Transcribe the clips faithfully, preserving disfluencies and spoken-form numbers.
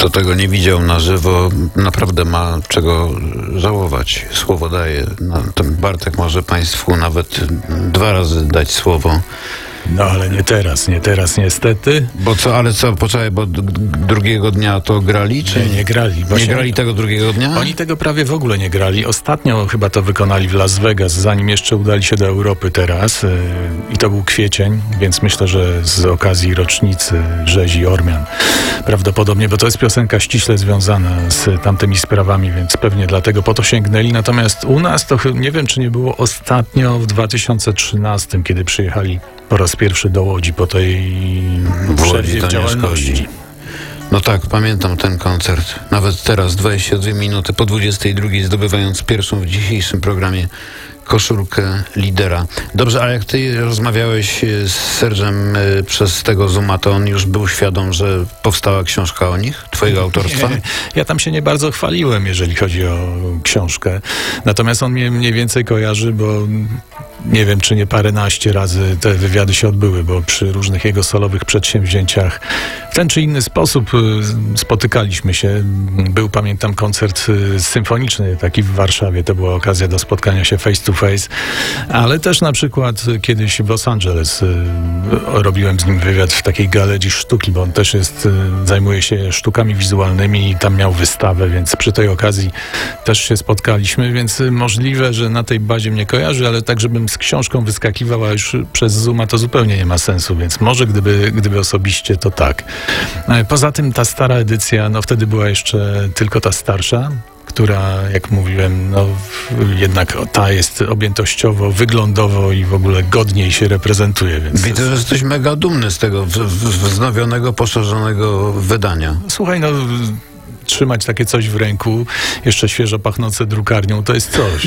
kto tego nie widział na żywo, naprawdę ma czego żałować. Słowo daje. No, ten Bartek może państwu nawet dwa razy dać słowo. No ale nie teraz, nie teraz niestety. Bo co, ale co, poczekaj, bo d- drugiego dnia to grali, czy Nie, nie grali. Właśnie nie grali tego drugiego dnia? Oni tego prawie w ogóle nie grali. Ostatnio chyba to wykonali w Las Vegas, zanim jeszcze udali się do Europy teraz. Yy, I to był kwiecień, więc myślę, że z okazji rocznicy rzezi Ormian. Prawdopodobnie, bo to jest piosenka ściśle związana z tamtymi sprawami, więc pewnie dlatego po to sięgnęli. Natomiast u nas to nie wiem, czy nie było ostatnio w dwa tysiące trzynastym, kiedy przyjechali po raz pierwszy do Łodzi po tej przerwie w działalności. No tak, pamiętam ten koncert. Nawet teraz, dwadzieścia dwie minuty po dwudziestej drugiej, zdobywając pierwszą w dzisiejszym programie koszulkę lidera. Dobrze, ale jak ty rozmawiałeś z Sergem y, przez tego Zooma, to on już był świadom, że powstała książka o nich, twojego autorstwa? Nie, ja tam się nie bardzo chwaliłem, jeżeli chodzi o książkę. Natomiast on mnie mniej więcej kojarzy, bo nie wiem, czy nie paręnaście razy te wywiady się odbyły, bo przy różnych jego solowych przedsięwzięciach w ten czy inny sposób spotykaliśmy się. Był, pamiętam, koncert symfoniczny taki w Warszawie. To była okazja do spotkania się face to face. Ale też na przykład kiedyś w Los Angeles robiłem z nim wywiad w takiej galerii sztuki, bo on też jest, zajmuje się sztukami wizualnymi i tam miał wystawę, więc przy tej okazji też się spotkaliśmy, więc możliwe, że na tej bazie mnie kojarzy, ale tak, żebym z książką wyskakiwał, a już przez Zooma to zupełnie nie ma sensu, więc może gdyby, gdyby osobiście, to tak. Poza tym ta stara edycja, no wtedy była jeszcze tylko ta starsza, która, jak mówiłem, no jednak ta jest objętościowo, wyglądowo i w ogóle godniej się reprezentuje. Więc widzę, że jesteś mega dumny z tego w, w, wznowionego, poszerzonego wydania. Słuchaj, no trzymać takie coś w ręku, jeszcze świeżo pachnące drukarnią, to jest coś.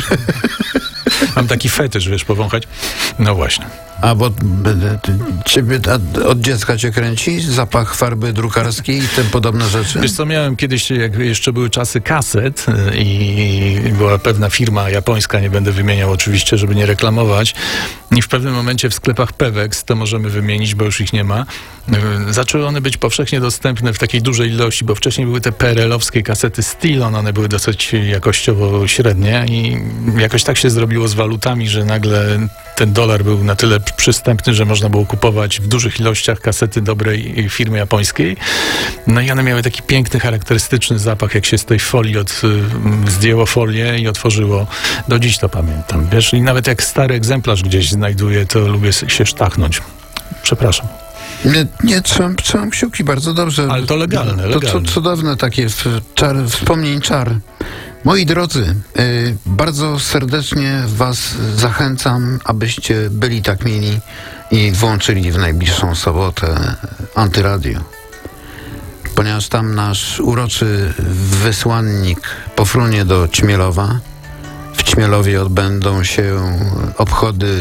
Mam taki fetysz, wiesz, powąchać. No właśnie. A bo ciebie od dziecka cię kręci? Zapach farby drukarskiej i tym podobne rzeczy? Wiesz co, miałem kiedyś, jak jeszcze były czasy kaset i była pewna firma japońska, nie będę wymieniał oczywiście, żeby nie reklamować, i w pewnym momencie w sklepach Pewex, to możemy wymienić, bo już ich nie ma, zaczęły one być powszechnie dostępne w takiej dużej ilości, bo wcześniej były te P R L-owskie kasety Stilon, one były dosyć jakościowo średnie i jakoś tak się zrobiło z walutami, że nagle ten dolar był na tyle przystępny, że można było kupować w dużych ilościach kasety dobrej firmy japońskiej. No i one miały taki piękny, charakterystyczny zapach, jak się z tej folii od, zdjęło folię i otworzyło. Do dziś to pamiętam. Wiesz, i nawet jak stary egzemplarz gdzieś znajduję, to lubię się sztachnąć. Przepraszam. Nie, nie trzymam, trzymam kciuki, bardzo dobrze. Ale to legalne, to legalne. To cudowne takie czar, wspomnień czar. Moi drodzy, y, bardzo serdecznie was zachęcam, abyście byli tak mili i włączyli w najbliższą sobotę Antyradio. Ponieważ tam nasz uroczy wysłannik pofrunie do Ćmielowa. W Ćmielowie odbędą się obchody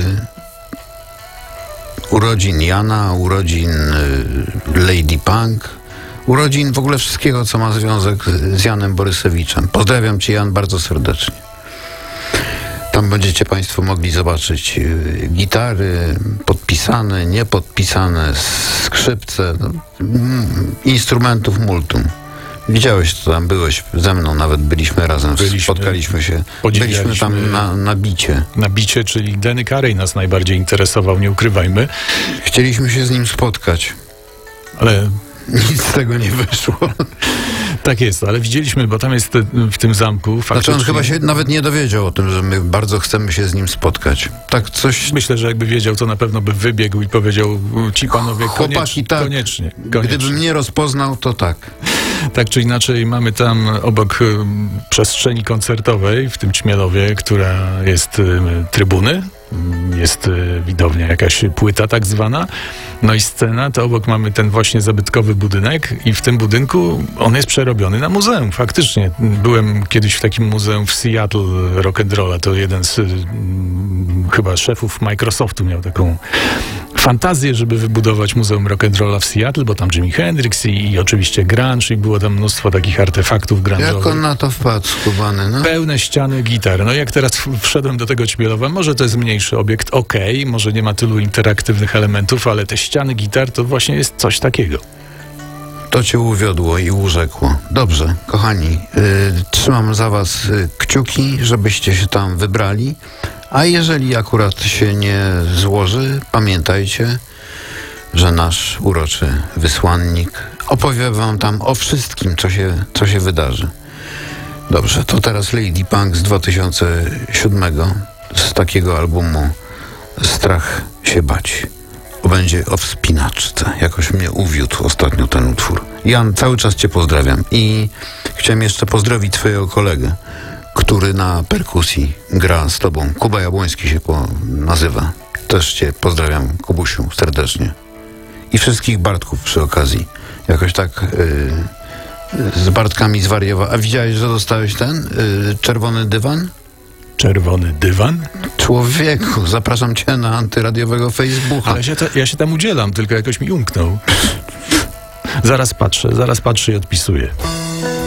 urodzin Jana, urodzin Lady Punk, urodzin w ogóle wszystkiego, co ma związek z Janem Borysewiczem. Pozdrawiam cię, Jan, bardzo serdecznie. Tam będziecie państwo mogli zobaczyć gitary podpisane, niepodpisane, skrzypce, no, instrumentów multum. Widziałeś to tam, byłeś ze mną, nawet byliśmy razem, byliśmy, spotkaliśmy się, byliśmy tam na, na bicie. Na bicie, czyli Denny Carey nas najbardziej interesował, nie ukrywajmy. Chcieliśmy się z nim spotkać. Ale nic z tego nie wyszło. Tak jest, ale widzieliśmy, bo tam jest w tym zamku faktycznie... Znaczy on chyba się nawet nie dowiedział o tym, że my bardzo chcemy się z nim spotkać. Tak coś... Myślę, że jakby wiedział, to na pewno by wybiegł i powiedział, ci panowie, chłopaki, koniecznie, tak. koniecznie, koniecznie. Gdyby mnie rozpoznał, to tak. Tak czy inaczej mamy tam obok przestrzeni koncertowej w tym Ćmielowie, która jest trybuny, jest widownia, jakaś płyta tak zwana, no i scena, to obok mamy ten właśnie zabytkowy budynek i w tym budynku on jest przerobiony na muzeum, faktycznie. Byłem kiedyś w takim muzeum w Seattle rock'n'rolla, to jeden z hmm, chyba szefów Microsoftu miał taką fantazję, żeby wybudować muzeum rock'n'rolla w Seattle, bo tam Jimi Hendrix i, i oczywiście grunge i było tam mnóstwo takich artefaktów grunge'owych. Jak on na to wpadł, skubany, no? Pełne ściany gitar. No jak teraz wszedłem do tego Ćmielowa, może to jest mniejszy obiekt, okej, okay, może nie ma tylu interaktywnych elementów, ale te ściany gitar to właśnie jest coś takiego. to cię uwiodło i urzekło. Dobrze, kochani, y, trzymam za was y, kciuki, żebyście się tam wybrali, a jeżeli akurat się nie złoży, pamiętajcie, że nasz uroczy wysłannik opowie wam tam o wszystkim, co się, co się wydarzy. Dobrze, to teraz Lady Punk z dwa tysiące siódmego, z takiego albumu Strach się bać. Bo będzie o wspinaczce. Jakoś mnie uwiódł ostatnio ten utwór. Jan, cały czas cię pozdrawiam i chciałem jeszcze pozdrowić twojego kolegę, który na perkusji gra z tobą. Kuba Jabłoński się po nazywa. Też cię pozdrawiam, Kubusiu, serdecznie. I wszystkich Bartków przy okazji. Jakoś tak yy, z Bartkami zwariował. A widziałeś, że dostałeś ten yy, czerwony dywan? Czerwony dywan? Człowieku, zapraszam cię na antyradiowego Facebooka. Ale się ta, ja się tam udzielam, tylko jakoś mi umknął. Zaraz patrzę, zaraz patrzę i odpisuję.